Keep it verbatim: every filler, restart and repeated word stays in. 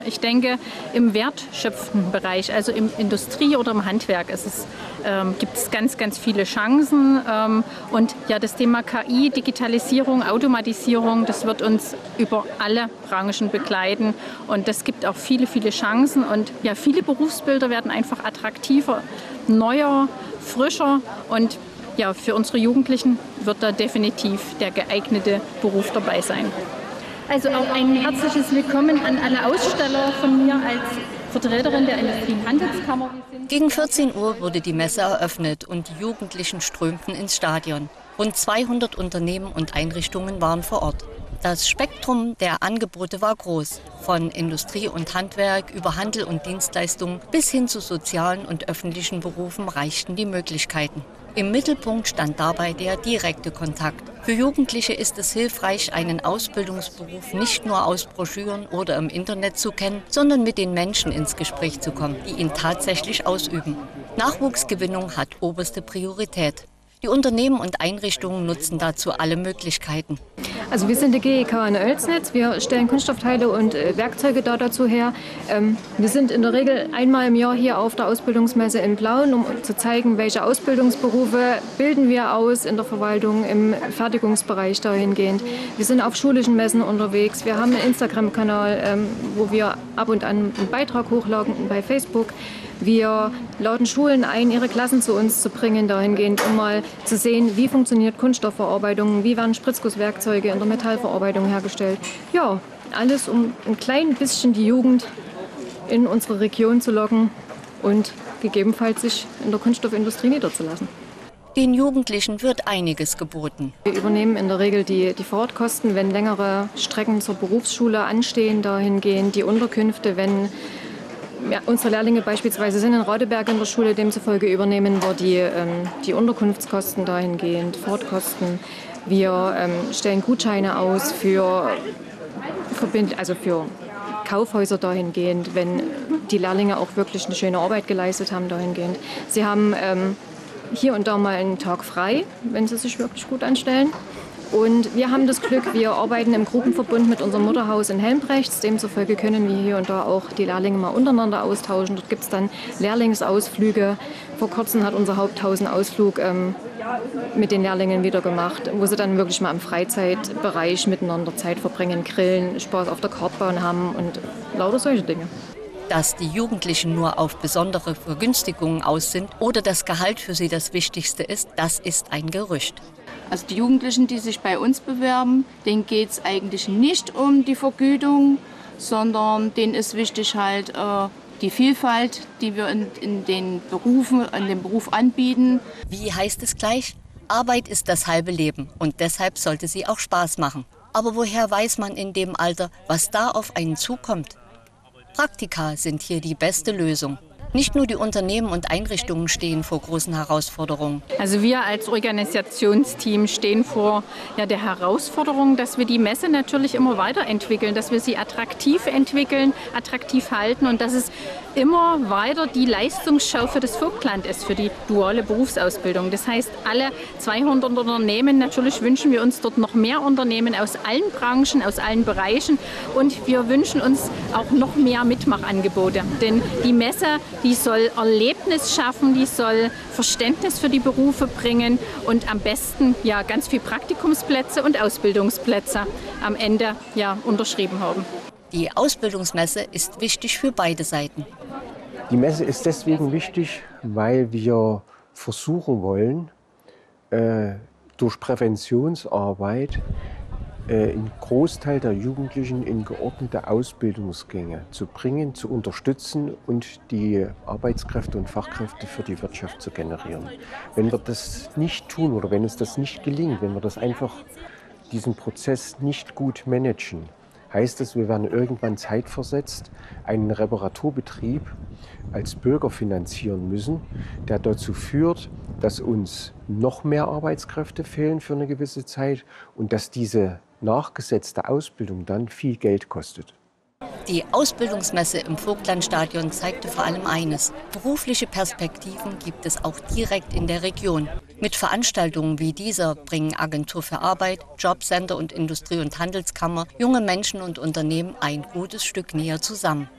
Ich denke, im wertschöpfenden Bereich, also im Industrie- oder im Handwerk, ist es, ähm, gibt es ganz, ganz viele Chancen. Ähm, und ja, das Thema K I, Digitalisierung, Automatisierung, das wird uns über alle Branchen begleiten. Und das gibt auch viele, viele Chancen. Und ja, viele Berufsbilder werden einfach attraktiver, neuer, frischer. Und ja, für unsere Jugendlichen wird da definitiv der geeignete Beruf dabei sein. Also auch ein herzliches Willkommen an alle Aussteller von mir als Vertreterin der Industrie- und Handelskammer. Gegen vierzehn Uhr wurde die Messe eröffnet und die Jugendlichen strömten ins Stadion. Rund zweihundert Unternehmen und Einrichtungen waren vor Ort. Das Spektrum der Angebote war groß, von Industrie und Handwerk über Handel und Dienstleistungen bis hin zu sozialen und öffentlichen Berufen reichten die Möglichkeiten. Im Mittelpunkt stand dabei der direkte Kontakt. Für Jugendliche ist es hilfreich, einen Ausbildungsberuf nicht nur aus Broschüren oder im Internet zu kennen, sondern mit den Menschen ins Gespräch zu kommen, die ihn tatsächlich ausüben. Nachwuchsgewinnung hat oberste Priorität. Die Unternehmen und Einrichtungen nutzen dazu alle Möglichkeiten. Also wir sind die G E K in Oelsnitz. Wir stellen Kunststoffteile und äh, Werkzeuge da dazu her. Ähm, wir sind in der Regel einmal im Jahr hier auf der Ausbildungsmesse in Plauen, um zu zeigen, welche Ausbildungsberufe bilden wir aus in der Verwaltung, im Fertigungsbereich dahingehend. Wir sind auf schulischen Messen unterwegs. Wir haben einen Instagram-Kanal, ähm, wo wir ab und an einen Beitrag hochladen bei Facebook. Wir laden Schulen ein, ihre Klassen zu uns zu bringen, dahingehend, um mal zu sehen, wie funktioniert Kunststoffverarbeitung, wie werden Spritzgusswerkzeuge in der Metallverarbeitung hergestellt. Ja, alles, um ein klein bisschen die Jugend in unsere Region zu locken und gegebenenfalls sich in der Kunststoffindustrie niederzulassen. Den Jugendlichen wird einiges geboten. Wir übernehmen in der Regel die, die Fahrtkosten, wenn längere Strecken zur Berufsschule anstehen, dahingehend die Unterkünfte, wenn ja, unsere Lehrlinge beispielsweise sind in Radeberg in der Schule, demzufolge übernehmen wir die, ähm, die Unterkunftskosten dahingehend, Fahrtkosten. Wir ähm, stellen Gutscheine aus für, Verbind also für Kaufhäuser dahingehend, wenn die Lehrlinge auch wirklich eine schöne Arbeit geleistet haben dahingehend. Sie haben ähm, hier und da mal einen Tag frei, wenn sie sich wirklich gut anstellen. Und wir haben das Glück, wir arbeiten im Gruppenverbund mit unserem Mutterhaus in Helmbrechts. Demzufolge können wir hier und da auch die Lehrlinge mal untereinander austauschen. Dort gibt es dann Lehrlingsausflüge. Vor kurzem hat unser Haupthaus einen Ausflug ähm, mit den Lehrlingen wieder gemacht, wo sie dann wirklich mal im Freizeitbereich miteinander Zeit verbringen, grillen, Spaß auf der Kartbahn haben und lauter solche Dinge. Dass die Jugendlichen nur auf besondere Vergünstigungen aus sind oder das Gehalt für sie das Wichtigste ist, das ist ein Gerücht. Also die Jugendlichen, die sich bei uns bewerben, denen geht es eigentlich nicht um die Vergütung, sondern denen ist wichtig halt äh, die Vielfalt, die wir in, in den Berufen, in dem Beruf anbieten. Wie heißt es gleich? Arbeit ist das halbe Leben und deshalb sollte sie auch Spaß machen. Aber woher weiß man in dem Alter, was da auf einen zukommt? Praktika sind hier die beste Lösung. Nicht nur die Unternehmen und Einrichtungen stehen vor großen Herausforderungen. Also wir als Organisationsteam stehen vor ja, der Herausforderung, dass wir die Messe natürlich immer weiterentwickeln, dass wir sie attraktiv entwickeln, attraktiv halten und dass es immer weiter die Leistungsschau für das Vogtland ist, für die duale Berufsausbildung. Das heißt, alle zweihundert Unternehmen, natürlich wünschen wir uns dort noch mehr Unternehmen aus allen Branchen, aus allen Bereichen und wir wünschen uns auch noch mehr Mitmachangebote. Denn die Messe, die soll Erlebnis schaffen, die soll Verständnis für die Berufe bringen und am besten ja ganz viel Praktikumsplätze und Ausbildungsplätze am Ende ja unterschrieben haben. Die Ausbildungsmesse ist wichtig für beide Seiten. Die Messe ist deswegen wichtig, weil wir versuchen wollen, äh, durch Präventionsarbeit äh, einen Großteil der Jugendlichen in geordnete Ausbildungsgänge zu bringen, zu unterstützen und die Arbeitskräfte und Fachkräfte für die Wirtschaft zu generieren. Wenn wir das nicht tun oder wenn uns das nicht gelingt, wenn wir das einfach diesen Prozess nicht gut managen, heißt es, wir werden irgendwann zeitversetzt einen Reparaturbetrieb als Bürger finanzieren müssen, der dazu führt, dass uns noch mehr Arbeitskräfte fehlen für eine gewisse Zeit und dass diese nachgesetzte Ausbildung dann viel Geld kostet. Die Ausbildungsmesse im Vogtlandstadion zeigte vor allem eines: Berufliche Perspektiven gibt es auch direkt in der Region. Mit Veranstaltungen wie dieser bringen Agentur für Arbeit, Jobcenter und Industrie- und Handelskammer junge Menschen und Unternehmen ein gutes Stück näher zusammen.